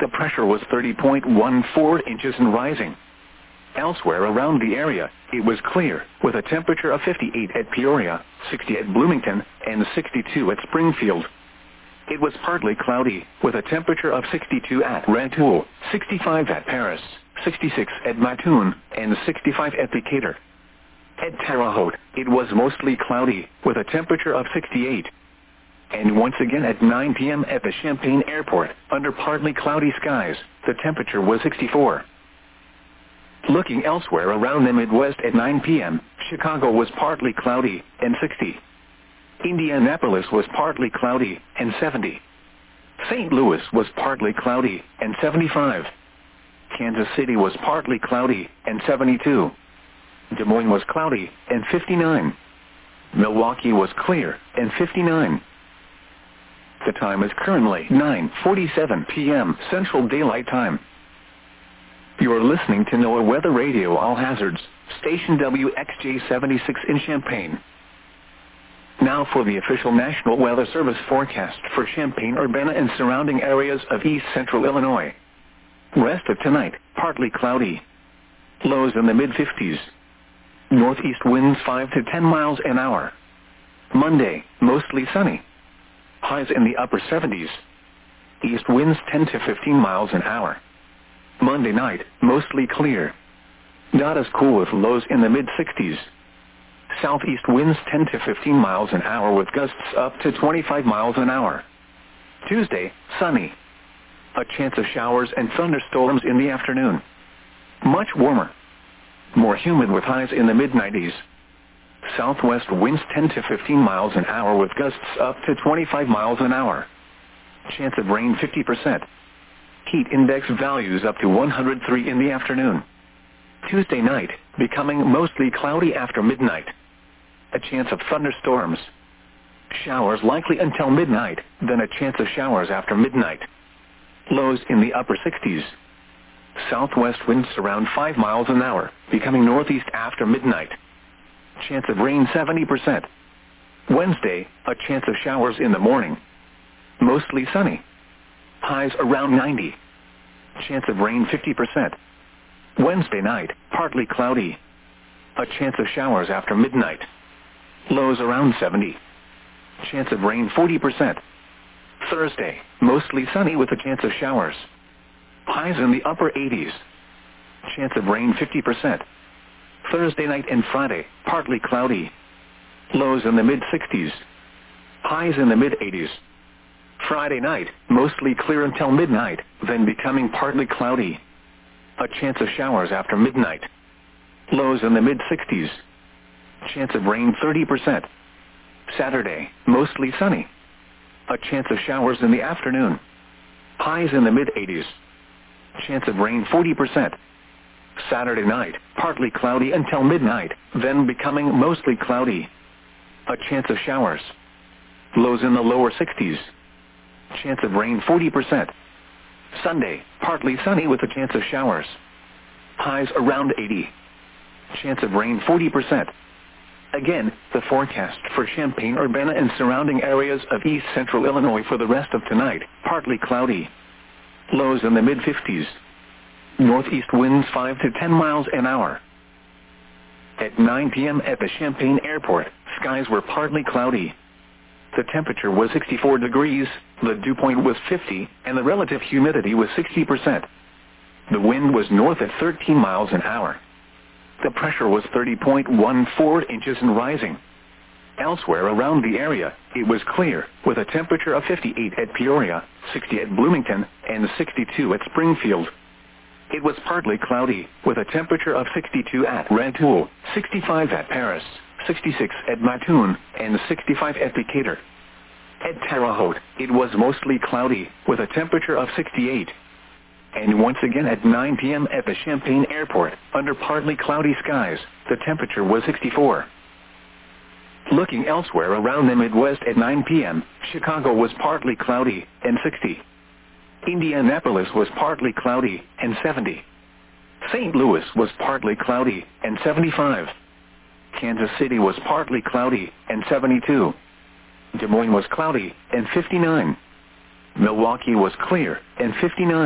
The pressure was 30.14 inches and rising. Elsewhere around the area, it was clear, with a temperature of 58 at Peoria, 60 at Bloomington, and 62 at Springfield. It was partly cloudy, with a temperature of 62 at Rantoul, 65 at Paris, 66 at Mattoon, and 65 at Decatur. At Terre Haute, it was mostly cloudy, with a temperature of 68. And once again at 9 p.m. at the Champaign Airport, under partly cloudy skies, the temperature was 64. Looking elsewhere around the Midwest at 9 p.m., Chicago was partly cloudy, and 60. Indianapolis was partly cloudy, and 70. St. Louis was partly cloudy, and 75. Kansas City was partly cloudy, and 72. Des Moines was cloudy, and 59. Milwaukee was clear, and 59. The time is currently 9:47 p.m. Central Daylight Time. You are listening to NOAA Weather Radio All Hazards, station WXJ-76 in Champaign. Now for the official National Weather Service forecast for Champaign-Urbana and surrounding areas of east central Illinois. Rest of tonight, partly cloudy. Lows in the mid-50s. Northeast winds 5 to 10 miles an hour. Monday, mostly sunny. Highs in the upper 70s. East winds 10 to 15 miles an hour. Monday night, mostly clear. Not as cool with lows in the mid-60s. Southeast winds 10 to 15 miles an hour with gusts up to 25 miles an hour. Tuesday, sunny. A chance of showers and thunderstorms in the afternoon. Much warmer. More humid with highs in the mid-90s. Southwest winds 10 to 15 miles an hour with gusts up to 25 miles an hour. Chance of rain 50%. Heat index values up to 103 in the afternoon. Tuesday night, becoming mostly cloudy after midnight. A chance of thunderstorms. Showers likely until midnight, then a chance of showers after midnight. Lows in the upper 60s. Southwest winds around 5 miles an hour, becoming northeast after midnight. Chance of rain 70%. Wednesday, a chance of showers in the morning. Mostly sunny. Highs around 90. Chance of rain 50%. Wednesday night, partly cloudy. A chance of showers after midnight. Lows around 70. Chance of rain 40%. Thursday, mostly sunny with a chance of showers. Highs in the upper 80s. Chance of rain 50%. Thursday night and Friday, partly cloudy. Lows in the mid-60s. Highs in the mid-80s. Friday night, mostly clear until midnight, then becoming partly cloudy. A chance of showers after midnight. Lows in the mid-60s. Chance of rain 30%. Saturday, mostly sunny. A chance of showers in the afternoon. Highs in the mid-80s. Chance of rain 40%. Saturday night, partly cloudy until midnight, then becoming mostly cloudy. A chance of showers. Lows in the lower 60s. Chance of rain 40%. Sunday, partly sunny with a chance of showers. Highs around 80. Chance of rain 40%. Again, the forecast for Champaign-Urbana and surrounding areas of east central Illinois for the rest of tonight, partly cloudy. Lows in the mid-50s. Northeast winds 5 to 10 miles an hour. At 9 p.m. at the Champaign Airport, skies were partly cloudy. The temperature was 64 degrees, the dew point was 50, and the relative humidity was 60%. The wind was north at 13 miles an hour. The pressure was 30.14 inches and rising. Elsewhere around the area, it was clear, with a temperature of 58 at Peoria, 60 at Bloomington, and 62 at Springfield. It was partly cloudy, with a temperature of 62 at Rantoul, 65 at Paris, 66 at Mattoon, and 65 at Decatur. At Terre Haute, it was mostly cloudy, with a temperature of 68. And once again at 9 p.m. at the Champaign Airport, under partly cloudy skies, the temperature was 64. Looking elsewhere around the Midwest at 9 p.m., Chicago was partly cloudy, and 60. Indianapolis was partly cloudy, and 70. St. Louis was partly cloudy, and 75. Kansas City was partly cloudy, and 72. Des Moines was cloudy, and 59. Milwaukee was clear, and 59.